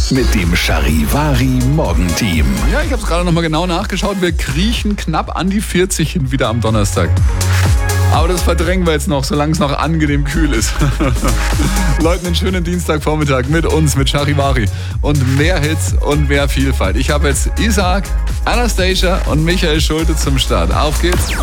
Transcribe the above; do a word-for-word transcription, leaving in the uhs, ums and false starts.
mit dem Charivari Morgenteam. Ja, ich habe es gerade nochmal genau nachgeschaut. Wir kriechen knapp an die vierzig hin wieder am Donnerstag. Aber das verdrängen wir jetzt noch, solange es noch angenehm kühl ist. Leute, einen schönen Dienstagvormittag mit uns, mit Charivari. Und mehr Hits und mehr Vielfalt. Ich habe jetzt Isaac, Anastasia und Michael Schulte zum Start. Auf geht's!